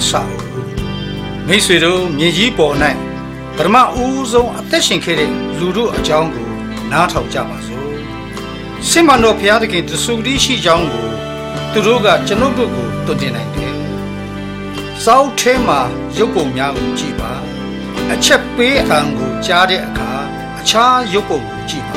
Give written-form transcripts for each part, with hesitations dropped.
ဆောက်မိတ်ဆွေတို့မြေကြီးပေါ်၌ပထမဦးဆုံးအသက်ရှင်ခဲ့တဲ့လူတို့အကြောင်းကိုနားထောင်ကြပါစို့စင်မတော်ဘုရားသခင်တဆူတည်းရှိကြောင်းကိုသူတို့ကကျွန်ုပ်တို့ကိုတွင်တင်နိုင်တယ်စောက်ထဲမှာရုပ်ပုံများကိုကြည့်ပါအချက်ပေးအံကိုကြားတဲ့အခါအခြားရုပ်ပုံကိုကြည့်ပါ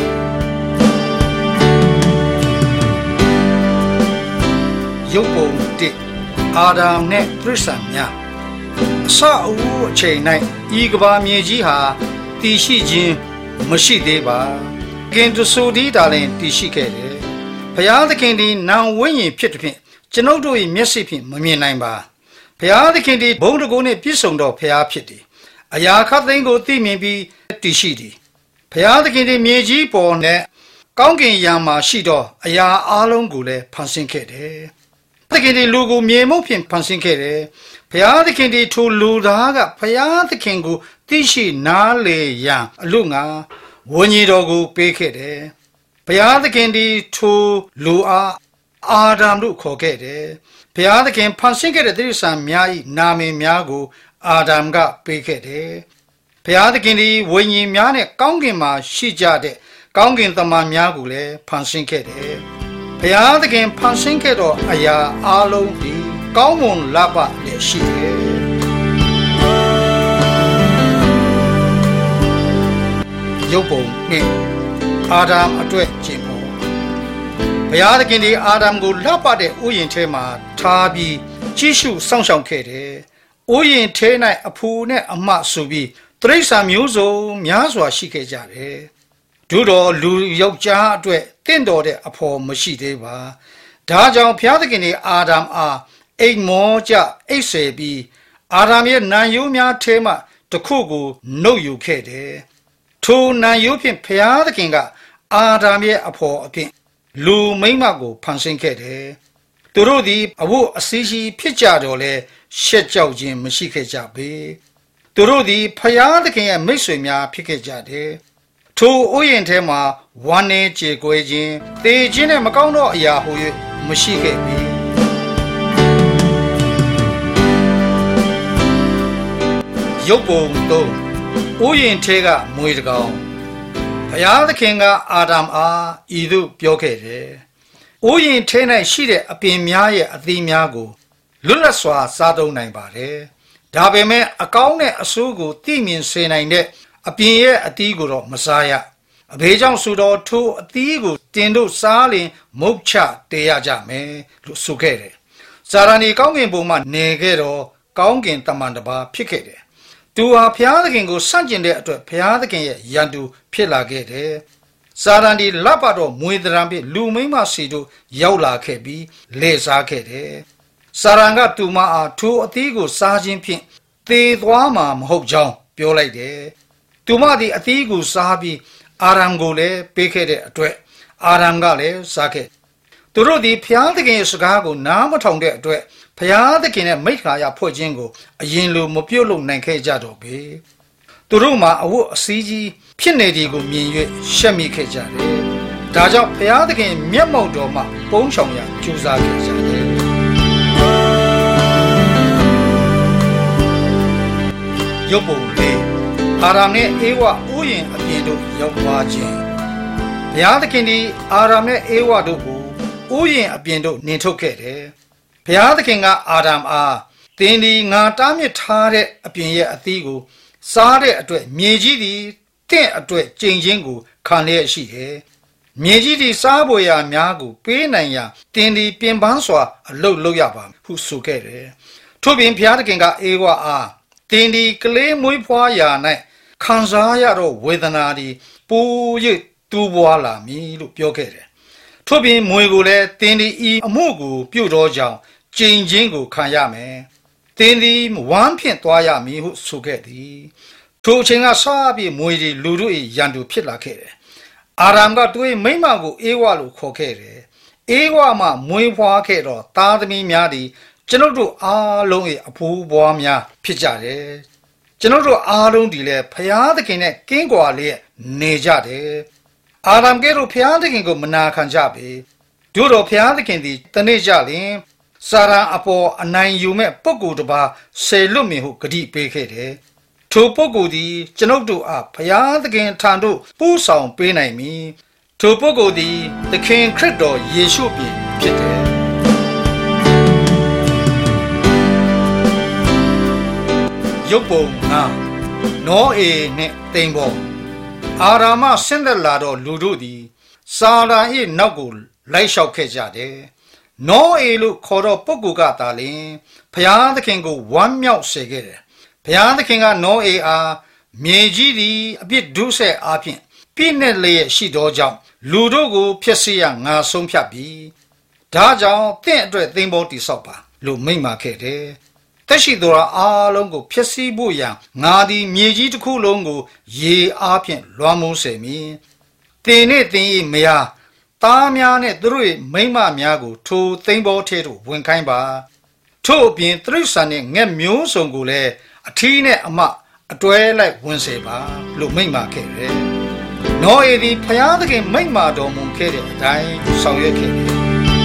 ရုပ်ပုံ1အာဒါမ်နဲ့တိရစ္ဆာန်များအစအဦးအချိန်၌ဤကဘာမြေကြီးဟာတည်ရှိခြင်းမရှိသေးပါကင်တဆူဒီတာလင်တည်ရှိခဲ့တယ်ဘုရားသခင်ဒီနာဝိညာဉ်ဖြစ်တဲ့ဖြင့်ကျွန်ုပ်တို့၏မျက်စိဖြင့်မမြင်နိုင်ပါဘုရားသခင်ဒီဘုံတကုနှင့်ပြည့်စုံသောဘုရားဖြစ်သည်အရာခတ်သိမ်းကိုသိမြင်ပြီးတည်ရှိသည်ဘုရားသခင်ဒီမြေကြီးပေါ်နဲ့ကောင်းကင်ယံမှာရှိသောအရာအလုံးကိုလည်းဖန်ဆင်းခဲ့တယ်သခင်ဒီလူကိုမြေမှုဖြင့်ဖန်ဆင်းခဲ့တယ်ဘုရားသခင်ဒီထိုလူသားကဘုရားသခင်ကိုသိရှိနားလေရန်အလို့ငါဝိညာဉ်တော်ကိုပေးခဲ့တယ်ဘုရားသခင်ဒီထိုလူအားအာဒါမ်တို့ခေါ်ခဲ့တယ်ဘုရားသခင်ဖန်ဆင်းခဲ့တဲ့တိရစ္ဆာန်များ၏နာမည်များကိုအာဒါမ်ကပေးခဲ့တယ်ဘုရားသခင်ဒီဝိညာဉ်များနဲ့ကောင်းကင်မှာရှိကြတဲ့ကောင်းကင်တမန်များကိုလည်းဖန်ဆင်းခဲ့တယ်ဘုရားသခင်ဖန်ဆင်းခဲ့သောအရာအလုံးဒီကောင်းမွန်လပလည်းရှိတယ်ရုပ်ပုံနဲ့အာဒါမ်အတွက်ကျင့်ဖို့ဘုရားသခင်ဒီအာဒါမ်ကိုလပတဲ့ဥယျာဉ်ထဲမှာထားပြီးကြီးစုစောင့်ရှောက်ခဲ့တယ်ဥယျာဉ်ထဲ၌အဖူနဲ့အမဆိုပြီးတိရစ္ဆာန်မျိုးစုံများစွာရှိခဲ့ကြတယ်တို့တော်လူယောက်ျားအတွက်တင့်တော်တဲ့အဖော်မရှိသေးပါဒါကြောင့်ဘုရားသခင်ဒီအာဒါမ်အားအိမ်မောကြအိတ်ဆယ်ပြီးအာဒါမ်ရဲ့နံရိုးများထဲမှတစ်ခုကိုနှုတ်ယူခဲ့တယ်ထိုနံရိုးဖြင့်ဘုရားသခင်ကအာဒါမ်ရဲ့အဖော်အဖြစ်လူမိန်းမကိုဖန်ဆင်းခဲ့တယ်သူတို့သည်အဝတ်အစည်းရှိဖြစ်ကြတော့လဲရှက်ကြောက်ခြင်းမရှိခဲ့ကြပေသူတို့သည်ဘုရားသခင်ရဲ့မိတ်ဆွေများဖြစ်ခဲ့ကြတယ်ထိုဥယျာဉ်ထဲမှာဝမ်းနေကြေကွဲခြင်းတေခြင်းနဲ့မကောင်းသောအရာဟူ၍မရှိခဲ့ပေရုပ်ပုံ3ဥယျာဉ်ထဲကမွေတကောင်ဘုရားသခင်ကအာဒါမ်အားဤသို့ပြောခဲ့တယ်ဥယျာဉ်ထဲ၌ရှိတဲ့အပင်များရဲ့အသီးများကိုလွတ်လပ်စွာစားသုံးနိုင်ပါတယ်ဒါပေမဲ့အကောင်းနဲ့အဆိုးကိုသိမြင်စေနိုင်တဲ့အပြင်ရဲ့အသီးကိုတော့မစားရအဘေးကြောင့်ဆိုတော့ထိုအသီးကိုတင်တို့စားရင်မုတ်ချတေရကြမယ်လို့ဆိုခဲ့တယ်စာရဏီကောင်းကင်ဘုံမှာနေခဲ့တော့ကောင်းကင်တမန်တစ်ပါးဖြစ်ခဲ့တယ်သူဟာဘုရားသခင်ကိုစန့်ကျင်တဲ့အတွက်ဘုရားသခင်ရဲ့ရန်သူဖြစ်လာခဲ့တယ်စာရဏီလပ်ပါတော့မွေတရံပြလူမိန်းမစီတို့ရောက်လာခဲ့ပြီးလေစားခဲ့တယ်စာရန်ကသူမအားထိုအသီးကိုစားခြင်းဖြင့်သေသွားမှာမဟုတ်ကြောင်းပြောလိုက်တယ်သူမသည်အသီးကိုစားပြီးအာရမ်ကိုလည်းပေးခဲ့တဲ့အတွက်အာရမ်ကလည်းစားခဲ့သူတို့သည်ဘုရားသခင်ရဲ့စကားကိုနားမထောင်တဲ့အတွက်ဘုရားသခင်ရဲ့မိစ္ဆာယဖွဲ့ခြင်းကိုအရင်လိုမပြုတ်လုံနိုင်ခဲ့ကြတော့ပေသူတို့မှာအဝတ်အစည်းကြီးဖြစ်နေသည်ကိုမြင်၍ရှက်မိခဲ့ကြတယ်ဒါကြောင့်ဘုရားသခင်မျက်မှောက်တော်မှာပုန်းချောင်ရကြိုးစားခဲ့ကြတယ်ရုပ်ပုံလေးအာရမ်နဲ့အေဝဥယျာဉ်အပြင်တို့ရောက်သွားခြင်းဘုရားသခင်သည်အာရမ်နဲ့အေဝတို့ကိုဥယျာဉ်အပြင်တို့နှင်ထုတ်ခဲ့တယ်ဘုရားသခင်ကအာဒမ်အားသင်ဒီငါတားမြစ်ထားတဲ့အပြင်ရဲ့အသီးကိုစားတဲ့အတွက်မြေကြီးသည်တင့်အတွက်ကြိမ်ချင်းကိုခံလျက်ရှိတယ်မြေကြီးသည်စားပွေရာများကိုပေးနိုင်ရာတင်ဒီပြင်ပန်းစွာအလုတ်လုပ်ရပါဟုဆိုခဲ့တယ်ထို့ပြင်ဘုရားသခင်ကအေဝါအားတင်ဒီကလေးမွေးဖွားရာ၌ခံစားရတော့ဝေဒနာသည်ပို၍တူးပွားလာမည်လို့ပြောခဲ့တယ်ထို့ပြင်မွေကိုလည်းတင်ဒီဤအမှုကိုပြုတော်ကြောင့်ကျိန်ချင်းကိုခံရမယ်တင်ဒီဝမ်းဖြင့်သွားရမည်ဟုဆိုခဲ့သည်ထိုအချိန်ကစပြီးမွေဒီလူတို့၏ရန်သူဖြစ်လာခဲ့တယ်အာရမ်ကသူ၏မိန်းမကိုအေဝါလို့ခေါ်ခဲ့တယ်အေဝါမှမွေးဖွားခဲ့တော့သားသမီးများသည်ကျွန်ုပ်တို့အားလုံး၏အဖိုးဘွားများဖြစ်ကြတယ်ကျွန်ုပ်တို့အားလုံးဒီလဲဖျားသခင်နဲ့ကင်းကွာလျက်နေကြတယ်အာရမ်ကဲတို့ဖျားသခင်ကိုမနာခံကြပေတို့တော့ဖျားသခင်သည်တနေ့ကြလျင်စာရန်အပေါ်အနိုင်ယူမဲ့ပုဂ္ဂိုလ်တစ်ပါးဆေလွတ်မြင်ဟုဂတိပေးခဲ့တယ်ထိုပုဂ္ဂိုလ်သည်ကျွန်ုပ်တို့အားဘုရားသခင်ထံသို့ပို့ဆောင်ပေးနိုင်မည်ထိုပုဂ္ဂိုလ်သည်သခင်ခရစ်တော်ယေရှုဖြစ်တယ်ရုပ်ပုံငါနောအေနှင့်တိမ်ပေါ်အာရာမဆင်းသက်လာသောလူတို့သည်စာရန်၏နောက်ကိုလိုက်လျှောက်ခဲ့ကြတယ်နောအေလို့ခေါ်တော့ပုဂ္ဂိုလ်ကသာလျှင်ဘုရားသခင်ကိုဝမ်းမြောက်စေခဲ့တယ်ဘုရားသခင်ကနောအေအားမြေကြီးသည်အပြစ်ဒုစရိုက်အားဖြင့်ပြည့်နှက်လျက်ရှိသောကြောင့်လူတို့ကိုဖျက်ဆီးရငါဆုံးဖြတ်ပြီဒါကြောင့်တင့်အတွက်သိမ်းပေါ်တိဆောက်ပါလို့မိန့်မာခဲ့တယ်တက်ရှိသောအားလုံးကိုဖျက်ဆီးဖို့ရန်ငါသည်မြေကြီးတစ်ခုလုံးကိုရေအားဖြင့်လွှမ်းမိုးစေမည်တင်နှင့်တင်၏မယားသားများနဲ့သူတို့၏မိန်းမများကိုထိုသိမ်းပေါ်ထဲသို့ဝင်ခိုင်းပါထို့အပြင်တိရစ္ဆာန်နှင့်ငှက်မျိုးစုံကိုလည်းအထီးနဲ့အမအတွဲလိုက်ဝင်စေပါလို့မိန့်မာခဲ့တယ်နောအေသည်ဘုရားသခင်မိန့်မာတော်မူခဲ့တဲ့အတိုင်းဆောင်ရွက်ခဲ့တယ်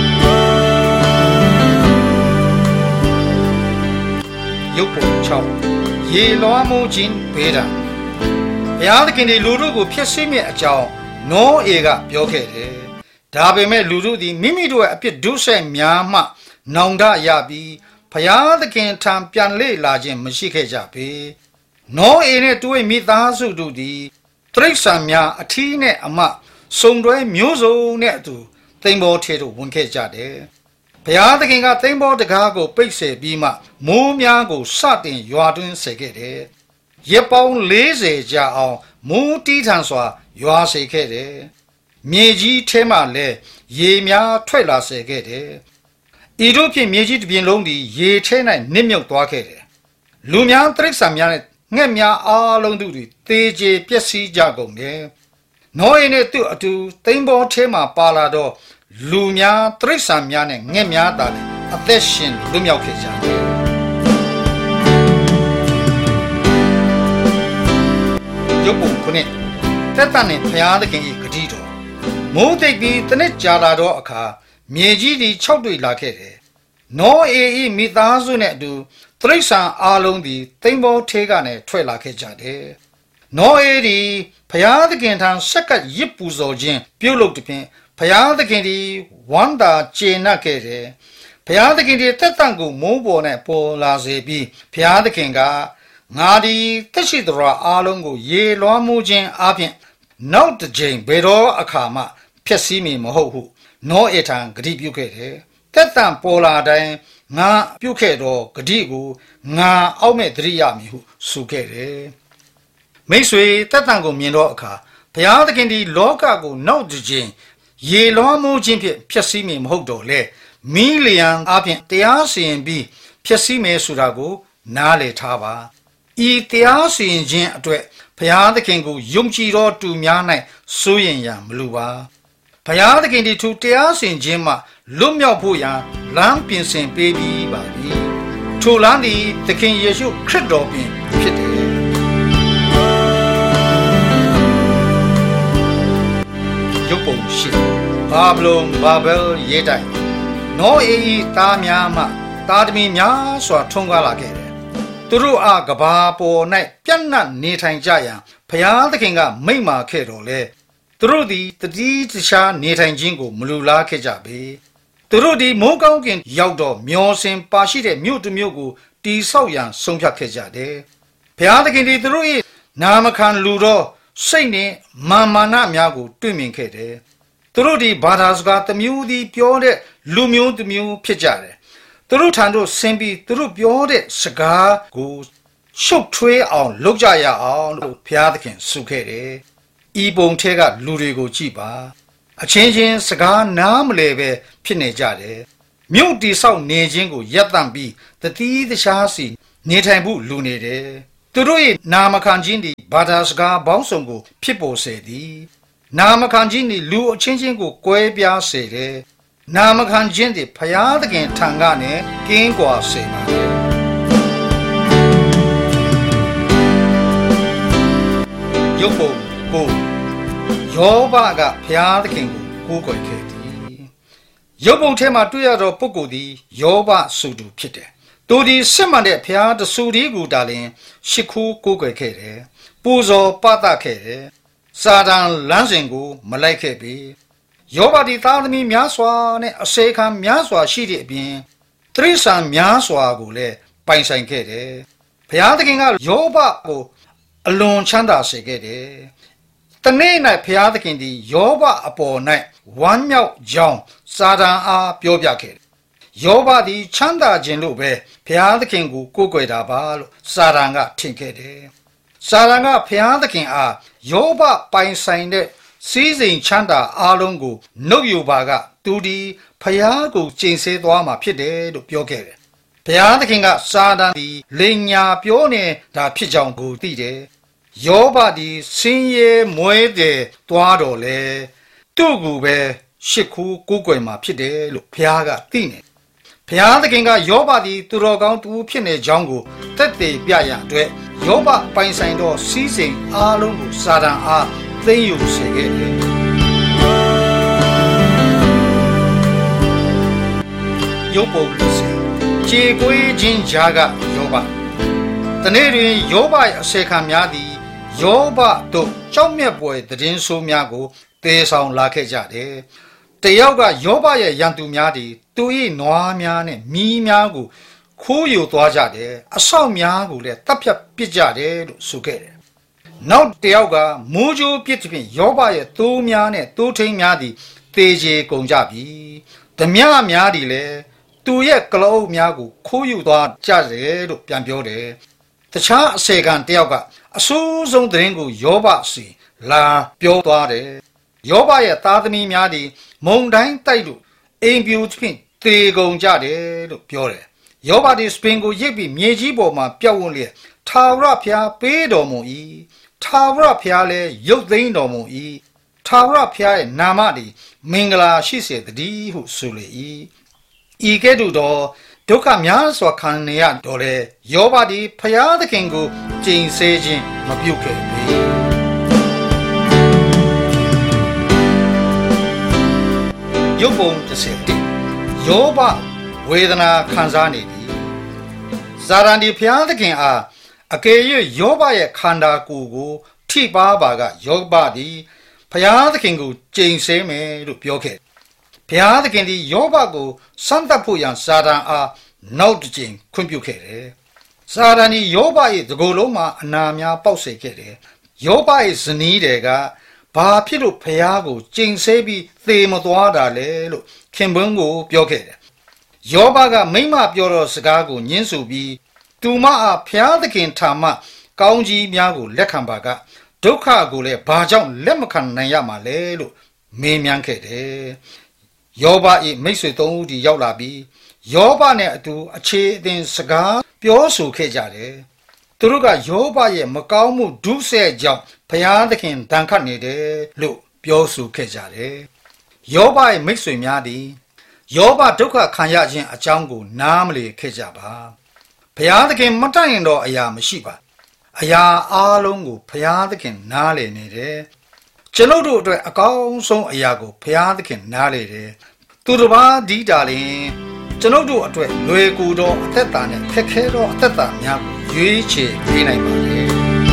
ရုပ်ပုံ6ရေလွှမ်းမိုးခြင်းဘေးဒဏ်ဘုရားသခင်ဒီလူတို့ကိုဖျက်ဆီးမြဲအကြောင်းနောအေကပြောခဲ့တယ်ဒါပေမဲ့လူတို့သည်မိမိတို့ရဲ့အပြစ်ဒုစရိုက်များမှနောင်တရပြီးဘုရားသခင်ထံပြန်လေလာခြင်းမရှိခဲ့ကြပေနောအေနဲ့သူ၏မိသားစုတို့သည်တိရစ္ဆာန်များအထီးနဲ့အမစုံတွဲမျိုးစုံနဲ့အတူသိမ်းပေါ်ထဲသို့ဝင်ခဲ့ကြတယ်ဘုရားသခင်ကသိမ်းပေါ်တကားကိုပိတ်ဆယ်ပြီးမှမိုးများကိုစတင်ရွာသွင်းစေခဲ့တယ်ရက်ပေါင်း40ကြာအောင်မိုးတီးထန်စွာရွာစေခဲ့တယ်မြေကြီးထဲမှလည်းရေများထွက်လာစေခဲ့တယ်ဤသို့ဖြင့်မြေကြီးတစ်ပြင်လုံးသည်ရေထဲ၌နစ်မြုပ်သွားခဲ့တယ်လူများတိရစ္ဆာန်များနဲ့ငှက်များအားလုံးတို့သည်သေကျေပျက်စီးကြကုန်တယ်နောအေနဲ့သူ့အတူသိမ်းပေါ်ထဲမှပါလာတော့လူများတိရစ္ဆာန်များနဲ့ငှက်များသာလည်းအသက်ရှင်လွတ်မြောက်ခဲ့ကြတယ်ရုပ်ပုံခုနှစ်သက်တမ်းနဲ့ဘုရားသခင်၏ဂတိတော်မိုးတိတ်ပြီးတနစ်ကြာလာတော့အခါမြေကြီးသည်၆တွေ့လာခဲ့တယ်နောအေ၏မိသားစုနဲ့အတူတိရစ္ဆာန်အားလုံးသည်သိမ်းပေါ်ထဲကနေထွက်လာခဲ့ကြတယ်နောအေသည်ဘုရားသခင်ထံဆက်ကပ်ရစ်ပူဇော်ခြင်းပြုလုပ်သည်ဖြင့်ဘုရားသခင်သည်ဝမ်းသာကျေနပ်ခဲ့တယ်ဘုရားသခင်သည်သက်တမ်းကိုမိုးပေါ်နဲ့ပေါ်လာစေပြီးဘုရားသခင်ကငါသည်သက်ရှိသောအားလုံးကိုရေလွှမ်းမိုးခြင်းအပြင်နောက်တစ်ကြိမ်ဘယ်တော့အခါမှဖျက်ဆီးမည်မဟုတ်ဟုနောအေထံဂတိပြုခဲ့တယ်သက်တမ်းပေါ်လာတိုင်းငါပြုခဲ့သောဂတိကိုငါအောက်မဲ့သတိရမည်ဟုဆိုခဲ့တယ်မိတ်ဆွေသက်တမ်းကိုမြင်တော့အခါဘုရားသခင်သည်လောကကိုနောက်တစ်ကြိမ်ရေလွှမ်းမိုးခြင်းဖြင့်ဖျက်ဆီးမည်မဟုတ်တော့လေမီးလျံအပြင်တရားစီရင်ပြီးဖျက်ဆီးမယ်ဆိုတာကိုနားလည်ထားပါဤတရားစီရင်ခြင်းအတွက်ဘုရားသခင်ကိုယုံကြည်သောသူများ၌စိုးရင်ရန်မလိုပါဘုရားသခင်ဒီထိုတရားစီရင်ခြင်းမှလွတ်မြောက်ဖို့ရန်လမ်းပြင်ဆင်ပေးပြီးပါပြီထိုလမ်းသည်သခင်ယေရှုခရစ်တော်ပင်ဖြစ်တယ်ရုပ်ပုံရှိဘာဗလုန်ဘာဘဲလ်ရေးတိုင်နောအေဤသားများမှသားသမီးများစွာထုံးကားလာခဲ့တယ်သူတို့အားကဘာပေါ်၌ပြန့်နှံ့နေထိုင်ကြရန်ဘုရားသခင်ကမိန့်မာခဲ့တော်လေသူတို့သည်တတိတခြားနေထိုင်ခြင်းကိုမလိုလားခဲ့ကြပေသူတို့သည်မိုးကောင်းကင်ရောက်တော့မျောစင်ပါရှိတဲ့မြို့တစ်မြို့ကိုတီဆောက်ရန်ဆုံးဖြတ်ခဲ့ကြတယ်ဘုရားသခင်သည်သူတို့၏နာမခံလူသောစိတ်နှင့်မာနများကိုတွေ့မြင်ခဲ့တယ်သူတို့သည်ဘာသာစကားတစ်မျိုးသည်ပြောတဲ့လူမျိုးတစ်မျိုးဖြစ်ကြတယ်သူတို့ထံသို့ဆင်းပြီးသူတို့ပြောတဲ့စကားကိုရှုပ်ထွေးအောင်လုပ်ကြရအောင်လို့ဘုရားသခင်ဆုခဲ့တယ်ဤပုံထဲကလူတွေကိုကြည့်ပါအချင်းချင်းစကားနားမလည်ပဲဖြစ်နေကြတယ်မြို့တိဆောက်နေခြင်းကိုရပ်တန့်ပြီးတတိတခြားစီနေထိုင်ဖို့လူနေတယ်သူတို့၏နာမခံခြင်းသည်ဘာသာစကားပေါင်းစုံကိုဖြစ်ပေါ်စေသည်နာမခံခြင်းသည်လူအချင်းချင်းကိုကွဲပြားစေတယ်နာမခံခြင်းသည်ဘုရားသခင်ထံကနေကင်းကွာစေပါတယ်ရုပ်ပုံကိုယောဘကဘုရားသခင်ကိုကိုးကွယ်ခဲ့သည်ရုပ်ပုံထဲမှာတွေ့ရသောပုဂ္ဂိုလ်သည်ယောဘစုသူဖြစ်တယ်သူဒီစစ်မှန်တဲ့ဘုရားတဆူဒီကိုတာလင်ရှ िख ိုးကိုးကွယ်ခဲ့တယ်ပူဇော်ပသခဲ့တယ်စာတန်လမ်းစဉ်ကိုမလိုက်ခဲ့ပေယောဘဒီသားသမီးများစွာနဲ့အစေခံများစွာရှိတဲ့အပြင်တိရစ္ဆာန်များစွာကိုလည်းပိုင်ဆိုင်ခဲ့တယ်ဘုရားသခင်ကယောဘကိုအလွန်ချမ်းသာစေခဲ့တယ်တနေ့၌ဘုရားသခင်သည်ယောဘအပေါ်၌ဝမ်းမြောက်ကြောင်းစာတန်အားပြောပြခဲ့တယ်ယောဘသည်ချမ်းသာခြင်းလို့ပဲဘုရားသခင်ကိုကိုးကွယ်တာပါလို့စာတန်ကထင်ခဲ့တယ်စာတန်ကဘုရားသခင်အားယောဘပိုင်ဆိုင်တဲ့စီးစိမ်ချမ်းသာအားလုံးကိုနှုတ်ယူပါကသူဒီဘုရားကိုကျင့်စေသွားမှာဖြစ်တယ်လို့ပြောခဲ့တယ်ဘုရားသခင်ကစာတန်သည်လိန်ညာပြောနေတာဖြစ်ကြောင်းကိုသိတယ်ယောဘသည်ဆင်းရဲမွဲတဲ့သွားတော်လေသူ့ကိုပဲရှ िख ိုးကိုးကွယ်မှာဖြစ်တယ်လို့ဘုရားကသိနေဘုရားသခင်ကယောဘသည်သူတော်ကောင်းတူဖြစ်နေကြောင်းကိုသက်သေပြရန်အတွက်ယောဘပိုင်ဆိုင်သောစီးစိမ်အားလုံးကိုစာတန်အားသိမ်းယူစေခဲ့တယ်ယောဘကြေကွေးခြင်းကြားကယောဘတနေ့တွင်ယောဘရဲ့အစေခံများသည်ယောဘတို့ကြောက်မြတ်ပွဲသတင်းဆိုးများကိုသေဆောင်လာခဲ့ကြတယ်တယောက်ကယောဘရဲ့ရန်သူများသည်သူ၏နွားများနဲ့မီးများကိုခိုးယူသွားကြတယ်အဆောက်များကိုလည်းတပ်ဖြတ်ပစ်ကြတယ်လို့ဆိုခဲ့တယ်နောက်တယောက်ကမိုးကြိုးပစ်သည်ဖြင့်ယောဘရဲ့သိုးများနဲ့သိုးထိန်းများသည်သေကျေကုန်ကြပြီဓမြများသည်လည်းသူရဲ့ကလောအုပ်များကိုခိုးယူသွားကြတယ်လို့ပြန်ပြောတယ်တခြားအစေခံတယောက်ကအဆိုးဆုံးသတင်းကိုယောဘစီလာပြောသွားတယ်ယောဘရဲ့သားသမီးများသည်မုန်တိုင်းတိုက်လို့အိမ်ပြူဖြင့်သေကုန်ကြတယ်လို့ပြောတယ်ယောဘသည်စပင်ကိုရိပ်ပြီးမြေကြီးပေါ်မှာပျောက်ဝန်းလျက်ထာဝရဘုရားပေးတော်မူ၏ထာဝရဘုရားလည်းရုပ်သိမ်းတော်မူ၏ထာဝရဘုရားရဲ့နာမသည်မင်္ဂလာရှိစေတည်းဟုဆိုလေ၏ဤကဲ့သို့သောဒုက္ခများစွာခံနေရတော့လေယောဘသည်ဘုရားသခင်ကိုကျင့်စေခြင်းမပြုခဲ့ပေယုတ်ပုံ31ယောဘဝေဒနာခံစားနေသည်ဇာရန်ဒီဘုရားသခင်အားအကယ်၍ယောဘရဲ့ခန္ဓာကိုယ်ကိုထိပါပါကယောဘသည်ဘုရားသခင်ကိုကျင့်စေမယ်လို့ပြောခဲ့ဘုရားသခင်သည်ယောဘကိုစမ်းသပ်ဖို့ရန်စာတန်အားနောက်တစ်ကြိမ်ခွင့်ပြုခဲ့တယ်စာတန်သည်ယောဘရဲ့တကိုယ်လုံးမှာအနာများပေါက်စေခဲ့တယ်ယောဘရဲ့ဇနီးတွေကဘာဖြစ်လို့ဘုရားကိုကျင့်စေပြီးသေမသွားတာလဲလို့ခင်ပွန်းကိုပြောခဲ့တယ်ယောဘကမိမပြောတော့စကားကိုညှင်းဆိုပြီးသူမအားဘုရားသခင်ထာမကောင်းကြီးများကိုလက်ခံပါကဒုက္ခကိုလည်းဘာကြောင့်လက်မခံနိုင်ရမှာလဲလို့မေးမြန်းခဲ့တယ်ယောဘ၏မိတ်ဆွေသုံးဦးဒီရောက်လာပြီးယောဘနဲ့အတူအခြေအတင်စကားပြောဆိုခဲ့ကြတယ်သူတို့ကယောဘရဲ့မကောင်းမှုဒုစရိုက်ကြောင့်ဘုရားသခင်တန်ခတ်နေတယ်လို့ပြောဆိုခဲ့ကြတယ်ယောဘရဲ့မိတ်ဆွေများသည်ယောဘဒုက္ခခံရခြင်းအကြောင်းကိုနားမလည်ခဲ့ကြပါဘုရားသခင်မတတ်ရင်တော့အရာမရှိပါအရာအားလုံးကိုဘုရားသခင်နားလည်နေတယ်ကျွန်ုပ်တို့အတွက်အကောင်းဆုံးအရာကိုဘုရားသခင်နားလည်တယ်သူတစ်ပါးဒီတာလင်ကျွန်ုပ်တို့အတွက်လွယ်ကူသောအသက်တာနဲ့ခက်ခဲသောအသက်တာများကိုရွေးချယ်ပေးနိုင်ပါလေ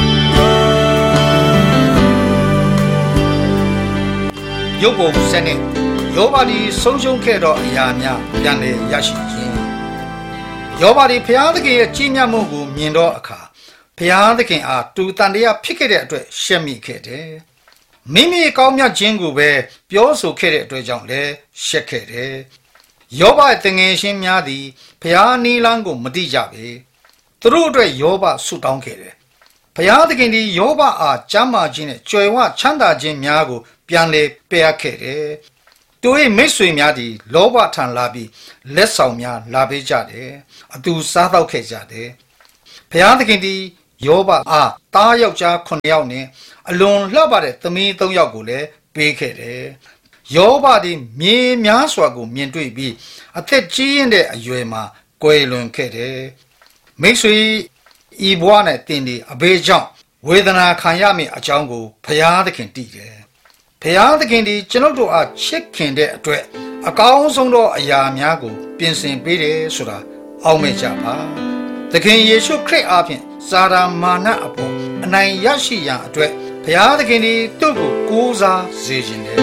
ယုတ်ပုံစနစ်ယောဘသည်ဆုံးရှုံးခဲ့သောအရာများပြန်လည်ရရှိခြင်းယောဘသည်ဘုရားသခင်ရဲ့ကြီးမြတ်မှုကိုမြင်သောအခါဘုရားသခင်အားတူတန်တရားဖြစ်ခဲ့တဲ့အတွက်ရှက်မိခဲ့တယ်မိမိကောင်းမြတ်ခြင်းကိုပဲပြောဆိုခဲ့တဲ့အတွက်ကြောင့်လည်းရှက်ခဲ့တယ်ယောဘရဲ့တငယ်ချင်းများသည်ဘုရားနီလန်းကိုမတိကြပေသူတို့အတွက်ယောဘဆုတောင်းခဲ့တယ်ဘုရားသခင်သည်ယောဘအားကျမ်းမာခြင်းနဲ့ကြွယ်ဝချမ်းသာခြင်းများကိုပြန်လည်ပေးအပ်ခဲ့တယ်သူ၏မိတ်ဆွေများသည်လောဘထံလာပြီးလက်ဆောင်များလာပေးကြတယ်အတူစားတော့ခဲ့ကြတယ်ဘုရားသခင်သည်ယောဘအားသားယောက်ျား9ယောက်နဲ့အလွန်လှပတဲ့သမီး3ယောက်ကိုလည်းပေးခဲ့တယ်ယောဘသည်မြေများစွာကိုမြင်တွေ့ပြီးအသက်ကြီးရင်းတဲ့အရွယ်မှာကွယ်လွန်ခဲ့တယ်မိတ်ဆွေဤဘဝနဲ့တင်ဒီအဘေးကြောင့်ဝေဒနာခံရမည့်အကြောင်းကိုဘုရားသခင်သိတယ်ဘုရားသခင်ဒီကျွန်ုပ်တို့အားချစ်ခင်တဲ့အတွက်အကောင်းဆုံးသောအရာများကိုပြင်ဆင်ပေးတယ်ဆိုတာအောက်မေ့ကြပါသခင်ယေရှုခရစ်အားဖြင့်စာရာမာနအပေါ်အနိုင်ရရှိရန်အတွက်ဘုရားသခင်သည်သူ့ကိုကိုးစားစေခြင်းတယ်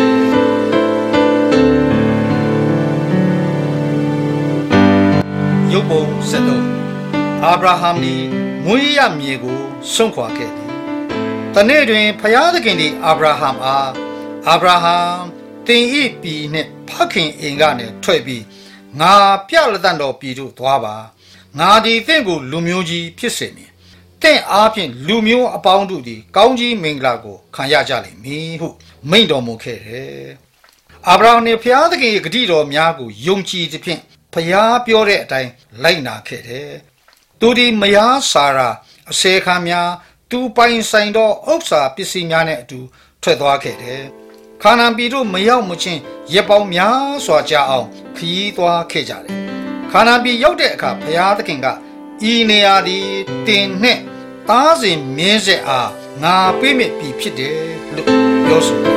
ယုပ်ပုံ73အာဗြဟံသည်မွေးရမြေကိုစွန့်ခွာခဲ့သည်တနေ့တွင်ဘုရားသခင်သည်အာဗြဟံအားအာဗြဟံသင်၏ပြည်နှင့်ဖခင်အိမ်ကနေထွက်ပြီးငါပြလက်တန်တော်ပြည်သို့သွားပါငါသည်သင်ကိုလူမျိုးကြီးဖြစ်စေမည်သင်အားဖြင့်လူမျိုးအပေါင်းတို့သည်ကောင်းကြီးမင်္ဂလာကိုခံရကြလိမ့်မည်ဟုမိန့်တော်မူခဲ့တယ်အာဗြဟံနှင့်ဘုရားသခင်၏ဂတိတော်များကိုယုံကြည်သဖြင့်ဘုရားပြောတဲ့အတိုင်းလိုက်နာခဲ့တယ်သူသည်မယားစာရာအစေခံများသူပိုင်ဆိုင်သောဥစ္စာပစ္စည်းများနဲ့အတူထွက်သွားခဲ့တယ်ခါနာန်ပြည်သို့မရောက်မချင်းရက်ပေါင်းများစွာကြာအောင်ခရီးသွားခဲ့ကြတယ်ခါနာန်ပြည်ရောက်တဲ့အခါဘုရားသခင်ကဤနေရာသည်တင်နှင့်သားစဉ်မင်းဆက်အားငါပေးမြစ်ပြီဖြစ်တယ်လို့ပြောဆိုတယ်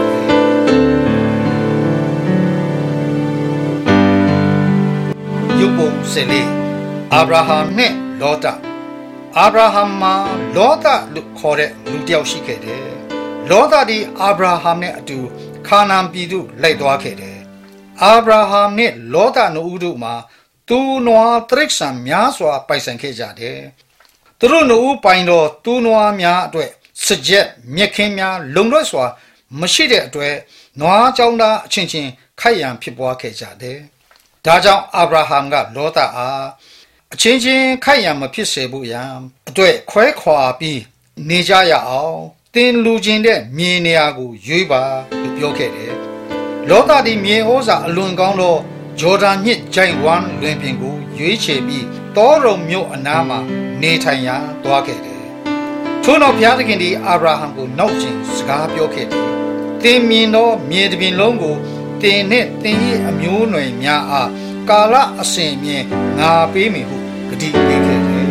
ယုပ်ပုံ14အာဗြဟံနဲ့လောတအာဗြဟံမှာလောတလို့ခေါ်တဲ့လူတစ်ယောက်ရှိခဲ့တယ်လောတသည်အာဗြဟံနဲ့အတူခါနာန်ပြည်သို့လိုက်သွားခဲ့တယ်အာဗြဟံနဲ့လောတနှစ်ဦးတို့မှာသူနွားတရိษံများစွာပိုင်ဆိုင်ခဲ့ကြတယ်သူတို့နှစ်ဦးပိုင်တော့သူနွားများအတွက်စကြက်မြက်ခင်းများလုံလွတ်စွာမရှိတဲ့အတွက်နွားကြောင်းသားအချင်းချင်းခိုက်ရန်ဖြစ်ပွားခဲ့ကြတယ်ဒါကြောင့်အာဗြဟံကလောတအားအချင်းချင်းခိုက်ရန်မဖြစ်စေဖို့ရန်အတွက်ခွဲခွာပြီးနေကြရအောင်တင်လူချင်းတဲ့မြေနေရာကိုရွေးပါလို့ပြောခဲ့တယ်လောတသည်မြေဩဇာအလွန်ကောင်းသောဂျော်ဒန်မြစ်ဂျိုင်ဝမ်လွင်ပြင်ကိုရွေးချယ်ပြီးတောရုံမြို့အနားမှာနေထိုင်ရန်သွားခဲ့တယ်ထို့နောက်ဘုရားသခင်သည်အာဗြဟံကိုနောက်ကျင်စကားပြောခဲ့တယ်တင်မြင်သောမြေတစ်ပြင်လုံးကိုတင်နှင့်တင်၏အမျိုးအနွယ်များအားကာလအစဉ်မြင်ငါပေးမည်ဟုဂတိပေးခဲ့တယ်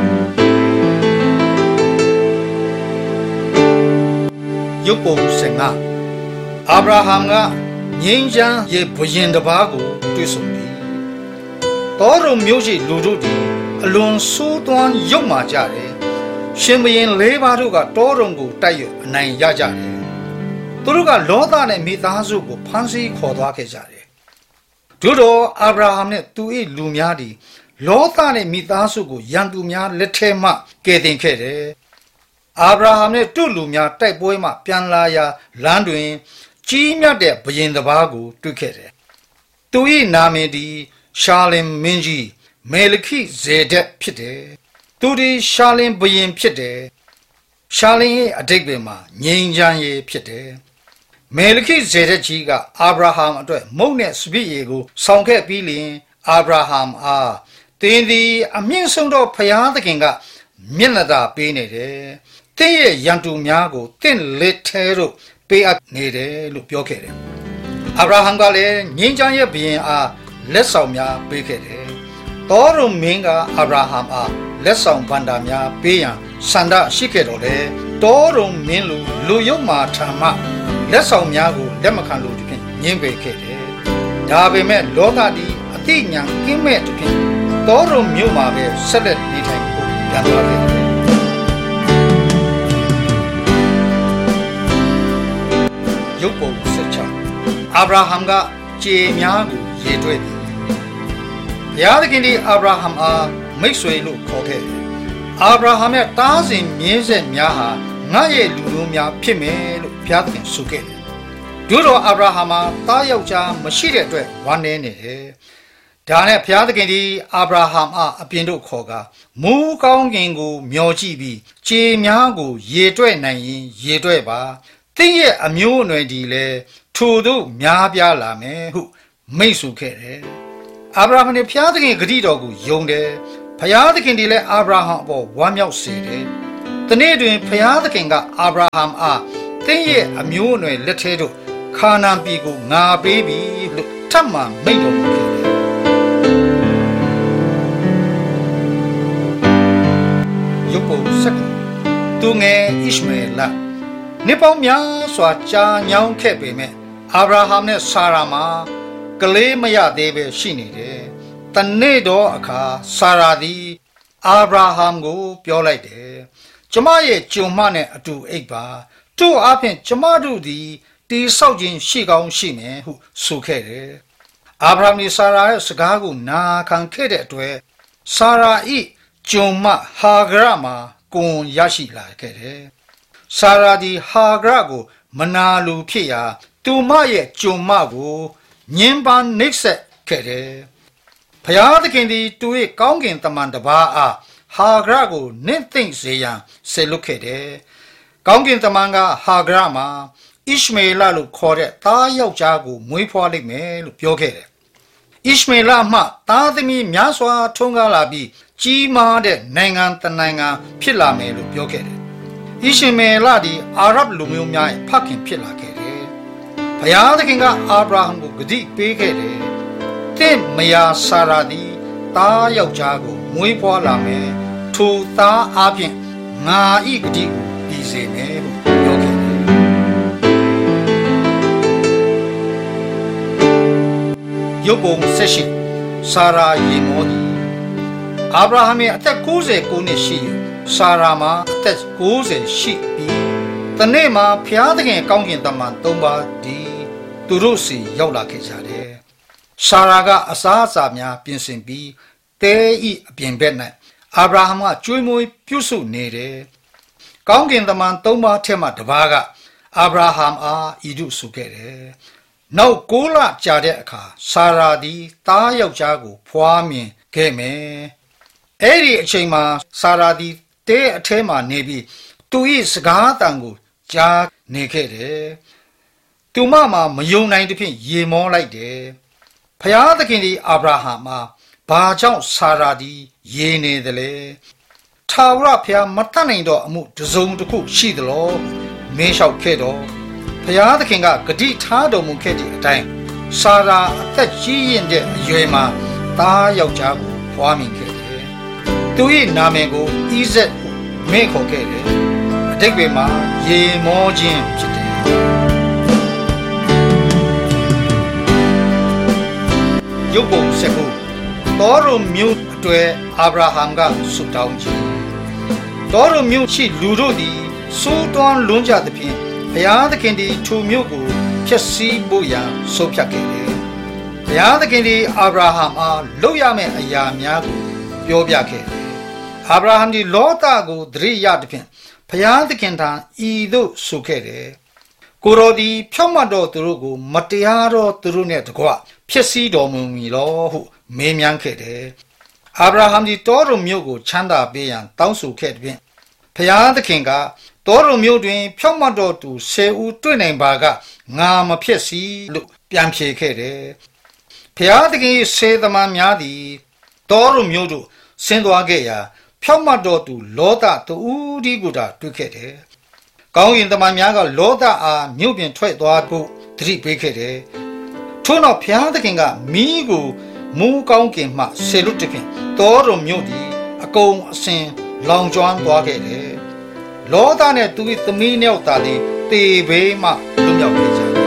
ယုပ်ပုံ15အာဗြဟံကငြိမ်းချမ်းရေးဘုရင်တစ်ပါးကိုတွေ့ဆုံသည်တောရုံမြို့ရှိလူတို့သည်အလွန်ဆိုးသွမ်းရုပ်မာကြတယ်ရှင်ဘုရင်၄ပါးတို့ကတောရုံကိုတိုက်ရအနိုင်ရကြတယ်သူတို့ကလောသနဲ့မိသားစုကိုဖမ်းဆီးခေါ်သွားခဲ့ကြတယ်တို့တော့အာဗြဟံနဲ့သူ၏လူများသည်လောသနဲ့မိသားစုကိုရန်သူများလက်ထဲမှကယ်တင်ခဲ့တယ်အာဗြဟံနဲ့သူ့လူများတိုက်ပွဲမှပြန်လာရာလမ်းတွင်ကြီးမြတ်တဲ့ဘုရင်တစ်ပါးကိုတွေ့ခဲ့တယ်သူ၏နာမည်သည်ရှာလင်မင်းကြီးမေလခိဇေဒက်ဖြစ်တယ်သူသည်ရှာလင်ဘုရင်ဖြစ်တယ်ရှာလင်ရဲ့အဓိပ္ပာယ်မှာငြိမ်းချမ်းရေးဖြစ်တယ်မေလခိဇေဒက်ကြီးကအာဗြဟံအတွက်မုန့်နဲ့စပျစ်ရည်ကိုဆောင်ခဲ့ပြီးလျှင်အာဗြဟံအားသင်သည်အမြင့်ဆုံးသောဘုရားသခင်ကမျက်နှာသာပေးနေတယ်သင်ရဲ့ရန်သူများကိုသင်လက်ထဲသို့ပေးအပ်နေတယ်လို့ပြောခဲ့တယ်အာဗြဟံကလည်းငြိမ်းချမ်းရေးဘုရင်အားလက်ဆောင်များပေးခဲ့တယ်တောရုံမင်းကအာဗြဟံအားလက်ဆောင်ဗန္တာများပေးရန်ဆန္ဒရှိခဲ့တော်လေတောရုံမင်းလူယုံမာထံမှလက်ဆောင်များကိုလက်မခံလို့ဒီဖြင့်ညှင်းပယ်ခဲ့တယ်ဒါပေမဲ့လောကသည်အသိဉာဏ်ကင်းမဲ့ဒီဖြင့်တောရုံမြို့မှာပဲဆက်လက်နေထိုင်ဖို့ပြန်သွားခဲ့တယ်ယုပ်ပုံ16အာဗြဟံကကြေများကိုရေတွက်သည်ဘုရားသခင်သည်အာဗြဟံအားမိတ်ဆွေလို့ခေါ်ခဲ့တယ်အာဗြဟံရဲ့တားစဉ်မြင်းဆက်များဟာငါရဲ့လူမျိုးများဖြစ်မယ်လို့ဘုရားသခင်ဆိုခဲ့တယ်တို့တော့အာဗြဟံမှာတားယောက်ျားမရှိတဲ့အတွက်ဝမ်းနည်းနေတယ်ဒါနဲ့ဘုရားသခင်သည်အာဗြဟံအားအပြင်သို့ခေါ်ကာမူးကောင်းကင်ကိုမျှော်ကြည့်ပြီးကြေများကိုရေတွက်နိုင်ရင်ရေတွက်ပါသင်ရဲ့အမျိုးအနွယ်ဒီလေထိုတို့များပြားလာမယ်ဟုမိတ်ဆိုခဲ့တယ်အာဗြဟံနဲ့ဘုရားသခင်ဂတိတော်ကိုယုံတယ်ဘုရားသခင်ဒီလည်းအာဗြဟံအပေါ်ဝမ်းမြောက်စေတယ်တနေ့တွင်ဘုရားသခင်ကအာဗြဟံအားသင်ရဲ့အမျိုးအနွယ်လက်ထဲသို့ခါနာန်ပြည်ကိုငါပေးပြီလို့ထပ်မံမိန့်တော်မူခဲ့တယ်ယုပ်ပုံ19သူငယ်ဣရှမေလနေပေါင်းများစွာကြာညောင်းခဲ့ပေမဲ့အာဗြဟံနဲ့ဆာရာမှာကလေးမရသေးပဲရှိနေတယ်တနေ့တော့အခါဆာရာသည်အာဗြဟံကိုပြောလိုက်တယ်ကျမရဲ့ကြုံမှနဲ့အတူအိပ်ပါတို့အပြင်ကျမတို့သည်တိဆောက်ခြင်းရှိကောင်းရှိမယ်ဟုဆိုခဲ့တယ်အာဗြဟံနဲ့ဆာရာရဲ့စကားကိုနာခံခဲ့တဲ့အတွက်ဆာရာ၏ကြုံမှဟာဂရမှာကိုယ်ရရှိလာခဲ့တယ်ဆာရာသည်ဟာဂရကိုမနာလိုဖြစ်ရာသူမရဲ့ကြုံမှကိုညှဉ်းပန်းနှိပ်စက်ခဲ့တယ်ဘုရားသခင်သည်သူ၏ကောင်းကင်တမန်တစ်ပါးအားဟာဂရကိုနင့်သိမ့်စေရန်ဆေလွတ်ခဲ့တယ်ကောင်းကင်တမန်ကဟာဂရမှာဣရှမေလလို့ခေါ်တဲ့သားယောက်ျားကိုမွေးဖွားလိုက်မယ်လို့ပြောခဲ့တယ်ဣရှမေလမှသားသမီးများစွာထွန်းကားလာပြီးကြီးမားတဲ့နိုင်ငံတနိုင်ငံဖြစ်လာမယ်လို့ပြောခဲ့တယ်ဣရှမေလသည်အာရဗ်လူမျိုးများရဲ့ဖခင်ဖြစ်လာခဲ့တယ်ဘုရားသခင်ကအာဗြဟံကိုဂတိပေးခဲ့တယ်တင့်မယာဆာရာသည်သားယောက်ျားကိုမွေးဖွားလာမယ်ထိုသားအပြင်ငါဤဂတိကိုပြီးစေမယ်လို့ပြောခဲ့တယ်ယုတ်ပုံဆက်ရှိဆာရာယေမောသည်အာဗြဟံရဲ့အသက်69နှစ်ရှိဆာရာမှာအသက်90ရှိပြီးတနေ့မှာဖျားသခင်ကောင်းကင်တမန်3ပါးဒီသူတို့စီရောက်လာခဲ့ကြတယ်ဆာရာကအစားအစာများပြင်ဆင်ပြီးတဲဤအပြင်ဘက်၌အာဗြဟံကကျွေးမွေးပြုစုနေတယ်ကောင်းကင်တမန်3ပါးထက်မှတစ်ပါးကအာဗြဟံအားဤသို့ဆိုခဲ့တယ်နောက်6လကြာတဲ့အခါဆာရာသည်သားယောက်ျားကိုဖွားမြင်ခဲ့မယ်အဲ့ဒီအချိန်မှာဆာရာသည်တဲအထဲမှာနေပြီးသူ၏စကားအတန်ကိုကြားနေခဲ့တယ်သူမမယုံနိုင်တဲ့ဖြင့်ရေမောလိုက်တယ်ဖျားသခင်သည်အာဗြဟံမှာဘာကြောင့်ဆာရာသည်ရေနေသလဲထာဝရဘုရားမတတ်နိုင်တော့အမှုတစုံတစ်ခုရှိသလားမင်းလျှောက်ခဲ့တော့ဘုရားသခင်ကဂတိထားတော်မူခဲ့တဲ့အတိုင်းဆာရာအသက်ကြီးရင်တဲ့အရွယ်မှာသားယောက်ျားကိုဖွားမြင်ခဲ့တယ်သူ၏နာမည်ကိုဣဇက်မေ့ခေါ်ခဲ့တယ်အတိတ်ပဲမှာရေမောခြင်းဖြစ်တယ်ယုတ်ပုံဆက်ကိုတော်ရုံမြို့အတွဲအာဗြဟံကဆုတောင်းခြင်းတော်ရုံမြို့ရှိလူတို့သည်စိုးတွန်းလွန်းကြသဖြင့်ဘုရားသခင်သည်ထိုမြို့ကိုဖျက်ဆီးဖို့ရန်ဆုံးဖြတ်ခဲ့တယ်ဘုရားသခင်သည်အာဗြဟံအားလုပ်ရမယ့်အရာများကိုပြောပြခဲ့တယ်အာဗြဟံသည်လောသကိုသတိရသဖြင့်ဘုရားသခင်ထံဤသို့ဆိုခဲ့တယ်ကိုရောသည်ဖြောင့်မတ်တော်သူတို့ကိုမတရားသောသူတို့နှင့်တကွဖျက်ဆီးတော်မူမည်လောဟုမေးမြန်းခဲ့တယ်အာဗြဟံသည်တောရုံမြို့ကိုချမ်းသာပေးရန်တောင်းဆိုခဲ့သည်ဖြင့်ဘုရားသခင်ကတောရုံမြို့တွင်ဖြောင့်မတ်တော်သူ10ဦးတွေ့နိုင်ပါကငါမဖျက်ဆီးလို့ပြန်ဖြေခဲ့တယ်ဘုရားသခင်၏စေတမန်များသည်တောရုံမြို့သို့ဆင်းသွားခဲ့ရာဖြောင့်မတ်တော်သူလောသတူဒီကိုတာတွေ့ခဲ့တယ်ကောင်းကင်တမန်များကလောသအားမြို့ပြင်ထွက်သွားဖို့သတိပေးခဲ့တယ်ထို့နောက်ဘုရားသခင်ကမီးကိုမူးကောင်းကင်မှဆေလွတ်တဖြင့်တောရုံမြို့သည်အကုန်အစင်လောင်ကျွမ်းသွားခဲ့တယ်လောသနဲ့သူ၏သမီးနှစ်ယောက်သားသည်တေဘေးမှလွတ်မြောက်ခဲ့ကြတယ်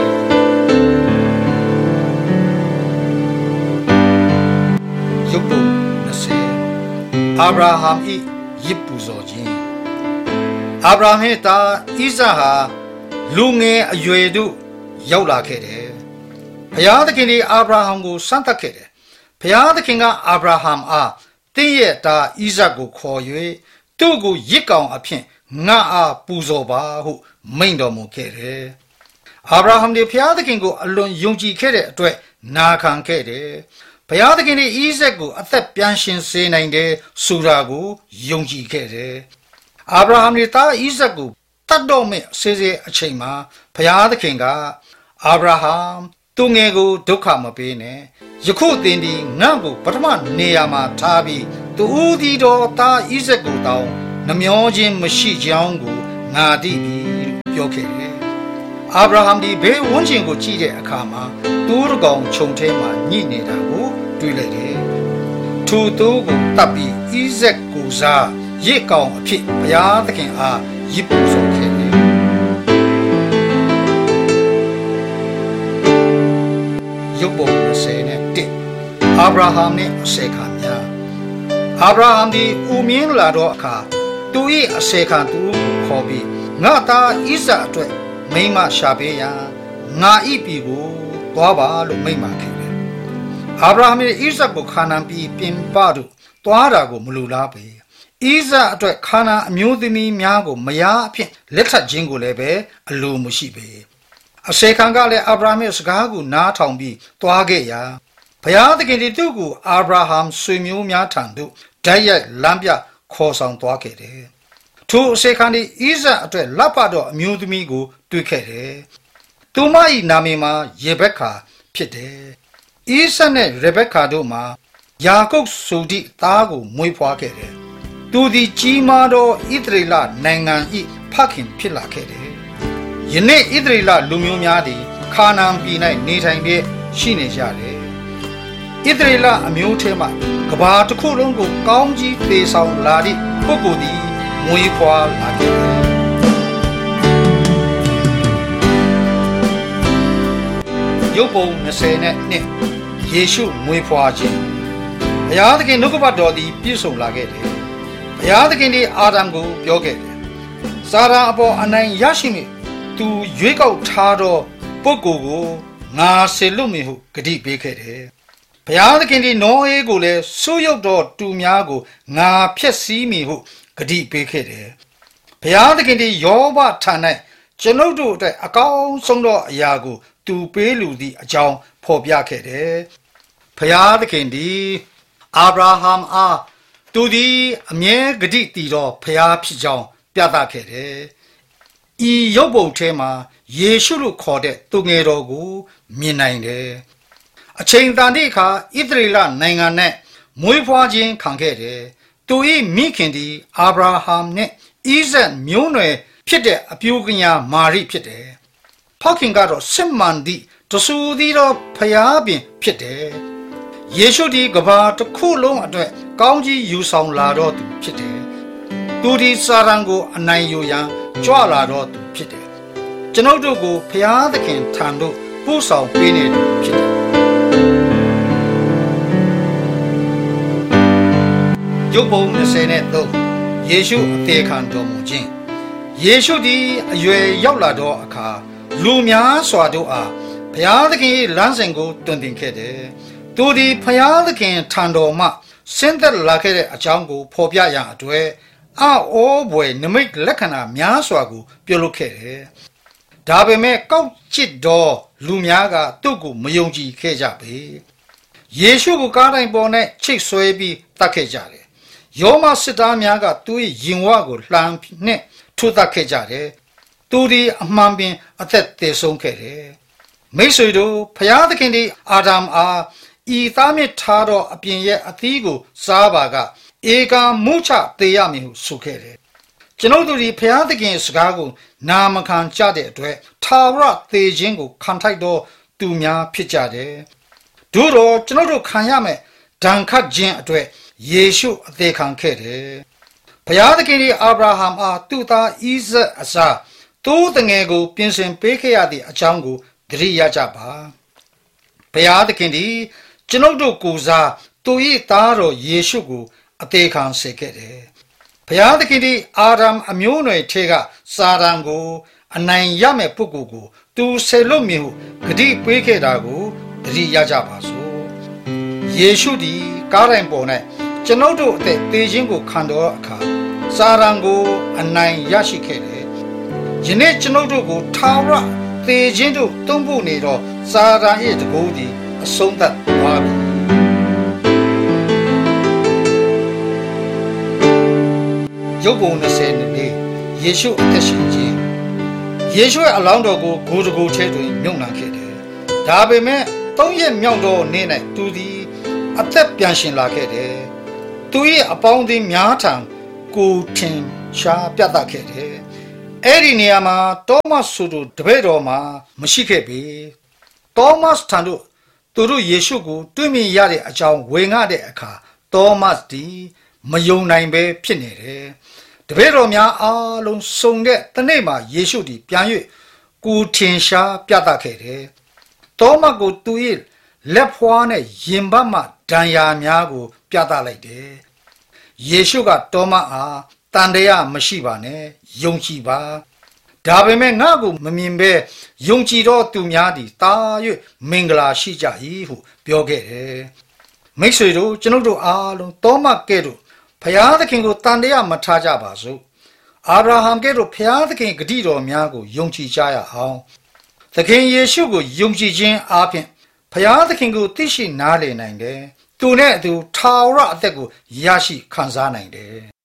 ယုတ်ပုံ20အာဗြဟံ၏ယစ်ပူဇော်ခြင်းအာဗြဟံ၏သားဣဇာဟာလူငယ်အရွယ်သို့ရောက်လာခဲ့တယ်ဘုရားသခင်သည်အာဗြဟံကိုစမ်းသပ်ခဲ့တယ်ဘုရားသခင်ကအာဗြဟံအားတင်းရဲ့သားဣဇက်ကိုခေါ်၍သူ့ကိုရစ်ကောင်အဖြစ်ငါအားပူဇော်ပါဟုမိန့်တော်မူခဲ့တယ်အာဗြဟံသည်ဘုရားသခင်ကိုအလွန်ယုံကြည်ခဲ့တဲ့အတွက်နာခံခဲ့တယ်ဘုရားသခင်သည်ဣဇက်ကိုအသက်ပြန်ရှင်စေနိုင်တယ်ဆိုတာကိုယုံကြည်ခဲ့တယ်အာဗြဟံသည်သားဣဇက်ကိုတတ်တော်မဲ့စေစေအချိန်မှာဘုရားသခင်ကအာဗြဟံသူငယ်ကိုဒုက္ခမပေးနဲ့ယခုသင်ဒီငါ့ကိုပထမနေရာမှာထားပြီးသူဦးဒီတော်သားဣဇက်ကိုတောင်းနှမျောခြင်းမရှိကြောင်းကိုငါသိပြီလို့ပြောခဲ့တယ်အာဗြဟံဒီဘေးဝန်းကျင်ကိုကြည့်တဲ့အခါမှာသူ့ကောင်ခြုံထဲမှာညှိနေတာကိုတွေ့လိုက်တယ်ထိုသူကိုတပ်ပြီးဣဇက်ကိုစားရစ်ကောင်အဖြစ်ဘုရားသခင်အားရစ်ပူဇော်ခဲ့တယ်ယရုပ်ပုံ20နဲ့1အာဗြဟံနှင့်အစေခံများအာဗြဟံသည်ဦးမြင့်လာသောအခါသူ၏အစေခံသူကိုခေါ်ပြီးငါသားဣဇာအတွက်မိန်းမရှာပေးရန်ငါဤပြည်ကိုသွားပါလို့မိန့်ပါခဲ့တယ်အာဗြဟံ၏ဣဇာကိုခါနာန်ပြည်ပြင်ပသို့သွားတာကိုမလိုလားပေဣဇာအတွက်ခါနာန်အမျိုးသမီးများကိုမယားအဖြစ်လက်ထပ်ခြင်းကိုလည်းပဲအလိုမရှိပေအစေခံကလည်းအာဗြဟံရဲ့စကားကိုနားထောင်ပြီးသွားခဲ့ရာဘုရားသခင်သည်သူ့ကိုအာဗြဟံဆွေမျိုးများထံသို့ဓာတ်ရိုက်လမ်းပြခေါ်ဆောင်သွားခဲ့တယ်ထိုအစေခံသည်ဣဇာအတွက်လက်ပတ်တော်အမျိုးသမီးကိုတွေ့ခဲ့တယ်သူမ၏နာမည်မှာယေဘက်ခါဖြစ်တယ်ဣဇာနဲ့ရေဘက်ခါတို့မှာယာကုပ်ဆိုသည့်သားကိုမွေးဖွားခဲ့တယ်သူသည်ကြီးမားသောဣသရေလနိုင်ငံ၏ဖခင်ဖြစ်လာခဲ့တယ်ယနေ့ဣသရေလလူမျိုးများသည်ခါနာန်ပြည်၌နေထိုင်လျက်ရှိနေကြတယ်ဣသရေလအမျိုးထဲမှကဘာတစ်ခုလုံးကိုကောင်းကြီးပေးဆောင်လာသည့်ပုဂ္ဂိုလ်သည်မွေးဖွားလာခဲ့တယ်ရုပ်ပုံ20နဲ့2ယေရှုမွေးဖွားခြင်းဘုရားသခင်နှုတ်ကပတ်တော်သည်ပြည့်စုံလာခဲ့တယ်ဘုရားသခင်သည်အာဒံကိုပြောခဲ့တယ်စာရန်အပေါ်အနိုင်ရရှိမည်သူရွေးကောက်ထားသောပုဂ္ဂိုလ်ကိုငါဆေလွတ်မည်ဟုဂတိပေးခဲ့တယ်ဘုရားသခင်သည်နောဟေကိုလည်းဆုရုပ်သောတူများကိုငါဖျက်ဆီးမည်ဟုဂတိပေးခဲ့တယ်ဘုရားသခင်သည်ယောဘထံ၌ကျွန်ုပ်တို့အတွက်အကောင်းဆုံးသောအရာကိုသူပေးလူသည့်အကြောင်းဖော်ပြခဲ့တယ်ဘုရားသခင်သည်အာဗြဟံအားသူသည်အမြဲဂတိတည်သောဘုရားဖြစ်ကြောင်းပြသခဲ့တယ်ဤရုပ်ပုံထဲမှာယေရှုလို့ခေါ်တဲ့သူငယ်တော်ကိုမြင်နိုင်တယ်အချိန်တန်တဲ့အခါဣသရေလနိုင်ငံနဲ့မွေးဖွားခြင်းခံခဲ့တယ်သူ၏မိခင်သည်အာဗြဟံနဲ့ဣဇက်မျိုးနွယ်ဖြစ်တဲ့အပြိုကညာမာရိဖြစ်တယ်ဖခင်ကတော့စစ်မှန်သည့်တဆူသီးသောဖျားပင်ဖြစ်တယ်ယေရှုသည်ကဘာတစ်ခုလုံးအတွက်ကောင်းကြီးယူဆောင်လာတော့သူဖြစ်တယ်သူဒီစာရန်ကိုအနိုင်ယူရန်ကြွလာတော့သူဖြစ်တယ်ကျွန်ုပ်တို့ကိုဖျားသခင်ထံသို့ပို့ဆောင်ပေးနေသူဖြစ်တယ်ရုပ်ပုံ20နဲ့3ယေရှုအသေးခံတော်မူခြင်းယေရှုသည်အရွယ်ရောက်လာသောအခါလူများစွာတို့အားဘုရားသခင်၏လမ်းစဉ်ကိုတွင်တင်ခဲ့တယ်သူသည်ဘုရားသခင်ထံတော်မှဆင်းသက်လာခဲ့တဲ့အကြောင်းကိုဖော်ပြရန်အတွက်အောဘွယ်နမိတ်လက္ခဏာများစွာကိုပြုလုပ်ခဲ့တယ်ဒါပေမဲ့ကောက်ကျစ်သောလူများကသူ့ကိုမယုံကြည်ခဲ့ကြပေယေရှုကိုကားတိုင်းပေါ်၌ချိတ်ဆွဲပြီးတတ်ခဲ့ကြတယ်ယောမစစ်သားများကသူ့ရဲ့ရင်ဝကိုလှမ်းနှင့်ထိုးတတ်ခဲ့ကြတယ်သူဒီအမှန်ပင်အသက်သေဆုံးခဲ့တယ်မိတ်ဆွေတို့ဘုရားသခင်သည်အာဒမ်အားဤသားမြစ်ထားသောအပြင်ရဲ့အသီးကိုစားပါကဧကံမုချသေရမည်ဟုဆိုခဲ့တယ်ကျွန်ုပ်တို့ဒီဘုရားသခင်စကားကိုနာမခံကြတဲ့အတွက်ထာဝရသေခြင်းကိုခံထိုက်သောသူများဖြစ်ကြတယ်တို့တော့ကျွန်ုပ်တို့ခံရမယ်ဒဏ်ခတ်ခြင်းအတွက်ယေရှုအသေးခံခဲ့တယ်ဘုရားသခင်၏အာဗြဟံအားသူ့သားဣဇက်အစားသူ့တငယ်ကိုပြင်ဆင်ပေးခဲ့ရသည့်အကြောင်းကိုသတိရကြပါဘုရားသခင်သည်ကျွန်ုပ်တို့ကိုယ်စားသူ၏သားတော်ယေရှုကိုအသေးခံစေခဲ့တယ်ဘုရားသခင်သည်အာဒမ်အမျိုးနွယ်ထဲကစာရန်ကိုအနိုင်ရမဲ့ပုဂ္ဂိုလ်ကိုသူဆေလွတ်မည်ဟုဂတိပေးခဲ့တာကိုသတိရကြပါစို့ယေရှုသည်ကားတိုင်းပေါ်၌ကျွန်ုပ်တို့အသက်သေခြင်းကိုခံတော်အခါစာရန်ကိုအနိုင်ရရှိခဲ့တယ်ယနေ့ကျွန်ုပ်တို့ကိုထာဝရသေခြင်းတို့တုံ့ပို့နေတော့စာရန်၏တကူသည်အဆုံးသတ်သွားပြီရုပ်ပုံ20နဲ့ယေရှုအသက်ရှင်ခြင်းယေရှုရဲ့အလောင်းတော်ကိုဂိုးတကူထဲတွင်မြုပ်နှံခဲ့တယ်ဒါပေမဲ့3ရက်မြောက်သောနေ့၌သူသည်အသက်ပြန်ရှင်လာခဲ့တယ်သူ၏အပေါင်းအသင်းများထံကိုထင်ရှားပြသခဲ့တယ်အဲ့ဒီနေရာမှာတောမတ်ဆိုသူတပည့်တော်မှာမရှိခဲ့ပေတောမတ်ထံတို့သူတို့ယေရှုကိုတွေ့မြင်ရတဲ့အကြောင်းဝင်ငှတဲ့အခါတောမတ်သည်မယုံနိုင်ပဲဖြစ်နေတယ်တပည့်တော်များအားလုံးစုံတဲ့တနေ့မှာယေရှုသည်ပြန်၍ကိုထင်ရှားပြသခဲ့တယ်တောမတ်ကိုသူ၏လက်ဖွားနဲ့ရင်ဘတ်မှဒဏ်ရာများကိုပြသလိုက်တယ်ယေရှုကတောမအားတန်တရားမရှိပါနဲ့ယုံကြည်ပါဒါပေမဲ့ငါ့ကိုမမြင်ဘဲယုံကြည်သောသူများသည်တာ၍မင်္ဂလာရှိကြ၏ဟုပြောခဲ့တယ်မိတ်ဆွေတို့ကျွန်ုပ်တို့အားလုံးတောမကဲ့သို့ဖျားသခင်ကိုတန်တရားမထားကြပါစို့အာဗြဟံကဲ့သို့ဖျားသခင်ဂတိတော်များကိုယုံကြည်ကြရအောင်သခင်ယေရှုကိုယုံကြည်ခြင်းအားဖြင့်ဖျားသခင်ကိုသိရှိနားလည်နိုင်တယ်သူနဲ့အတူထာဝရအသက်ကိုရရှိခံစားနိုင်တယ်